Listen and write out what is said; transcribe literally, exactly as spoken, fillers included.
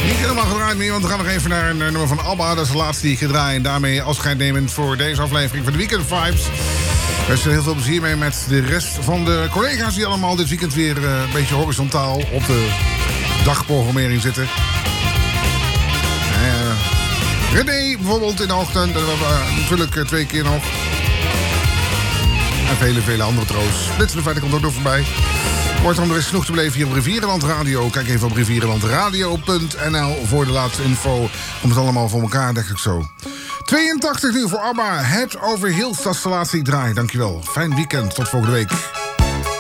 Niet helemaal gedraaid meer, want we gaan nog even naar een nummer van ABBA. Dat is de laatste die ik ga draaien. En daarmee afscheid nemend voor deze aflevering van de Weekend Vibes. We hebben heel veel plezier mee met de rest van de collega's... die allemaal dit weekend weer uh, een beetje horizontaal op de dagprogrammering zitten. Uh, René bijvoorbeeld in de ochtend. Dat hebben we uh, natuurlijk uh, twee keer nog. En vele, vele andere troost. Flitsende feiten komt ook nog voorbij. Kortom, er is genoeg te beleven hier op Rivierenland Radio. Kijk even op rivierenlandradio punt n l voor de laatste info. Komt het allemaal voor elkaar, denk ik zo. tweeëntachtig nu voor ABBA. Het over heel stadsrelatie draai. Dankjewel. Fijn weekend. Tot volgende week.